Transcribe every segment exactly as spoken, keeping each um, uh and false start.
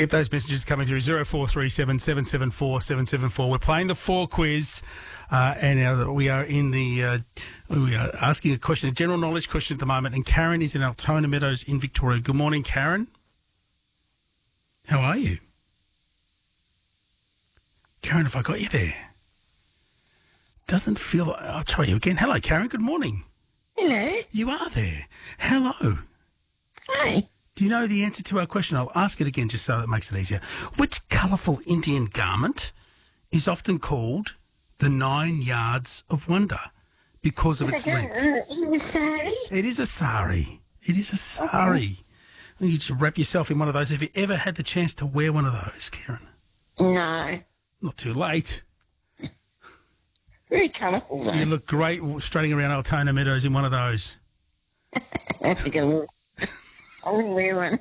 Keep those messages coming through. zero four three seven, seven seven four, seven seven four. We're playing the four quiz, uh, and uh, we are in the uh, we are asking a question, a general knowledge question at the moment. And Karen is in Altona Meadows in Victoria. Good morning, Karen. How are you? Karen, have I got you there? Doesn't feel like... I'll try you again. Hello, Karen. Good morning. Hello. You are there. Hello. Hi. Do you know the answer to our question? I'll ask it again just so that makes it easier. Which colourful Indian garment is often called the Nine Yards of Wonder because of its length? Is it a sari? It is a sari. It is a sari. Okay. You just wrap yourself in one of those. Have you ever had the chance to wear one of those, Karen? No. Not too late. Very colourful, though. You look great strutting around Altona Meadows in one of those. I think I will. I wouldn't wear one.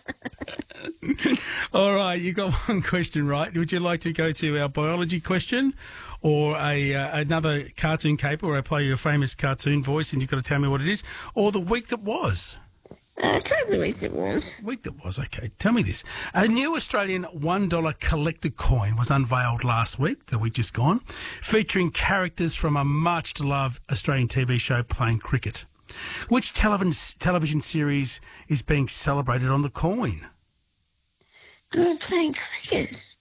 All right, you got one question right. Would you like to go to our biology question or a uh, another cartoon caper where I play your famous cartoon voice and you've got to tell me what it is, or the week that was? Uh, try the week that was. Week that was, okay. Tell me this. A new Australian one dollar collector coin was unveiled last week, the week just gone, featuring characters from a much-loved Australian T V show playing cricket. Which television television series is being celebrated on the coin? I'm playing cricket.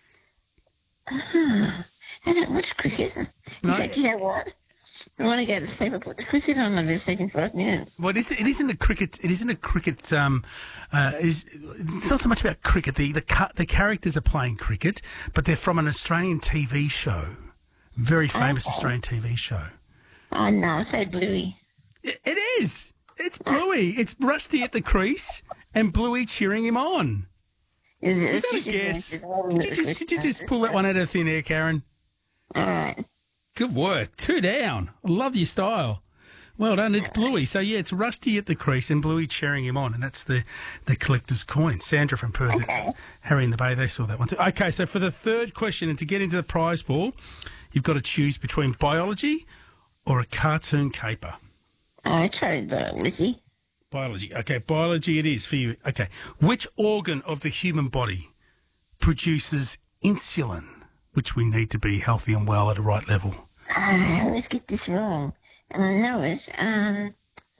Uh, I don't watch cricket. In No. fact, you know what? I want to go to sleep. I put the cricket on and then sleep in five minutes. Well, it, is, it isn't a cricket. It isn't a cricket. Um, uh, it is, it's not so much about cricket. The the ca- the characters are playing cricket, but they're from an Australian T V show, very famous Okay. Australian T V show. Oh, no, so bluey. It, it is. It's Bluey. It's Rusty at the crease and Bluey cheering him on. Is, it, Is that a guess? Did you just, did you just pull that one out of thin air, Karen? All right. Good work. Two down. I love your style. Well done. It's Bluey. So, yeah, it's Rusty at the crease and Bluey cheering him on, and that's the, the collector's coin. Sandra from Perth, Okay. Harry in the Bay, they saw that one too. Okay, so for the third question, and to get into the prize pool, you've got to choose between biology or a cartoon caper. I tried biology. Biology. Okay, biology it is for you. Okay. Which organ of the human body produces insulin, which we need to be healthy and well at a right level? I always get this wrong, and I know it. Um,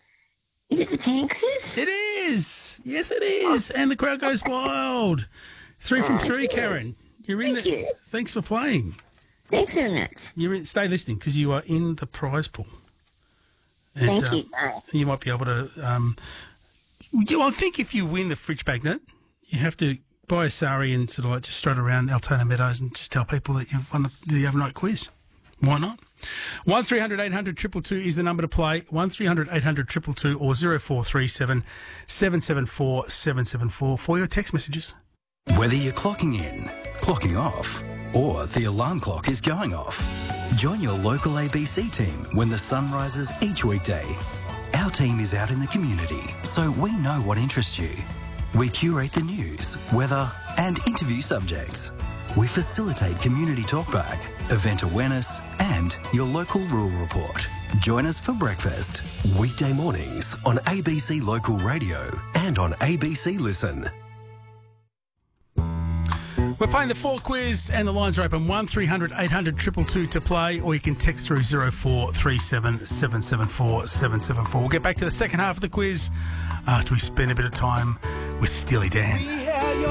is it the pancreas? It is. Yes, it is. And the crowd goes wild. Three from three, Karen. You're in Thank the... you. Thanks for playing. Thanks very much. You're in... Stay listening because you are in the prize pool. And, Thank uh, you. Bye. You might be able to... Um, you, I think if you win the fridge magnet, you have to buy a sari and sort of like just strut around Altona Meadows and just tell people that you've won the, the overnight quiz. Why not? one three hundred eight hundred two two two is the number to play. one three hundred eight hundred two two two or zero four three seven, seven seven four, seven seven four for your text messages. Whether you're clocking in, clocking off, or the alarm clock is going off, join your local A B C team when the sun rises each weekday. Our team is out in the community, so we know what interests you. We curate the news, weather, and interview subjects. We facilitate community talkback, event awareness, and your local rural report. Join us for breakfast. Weekday mornings on A B C Local Radio and on A B C Listen. We're playing the four quiz and the lines are open. one three hundred eight hundred two two two to play, or you can text through zero four three seven, seven seven four, seven seven four. We'll get back to the second half of the quiz after we spend a bit of time with Steely Dan.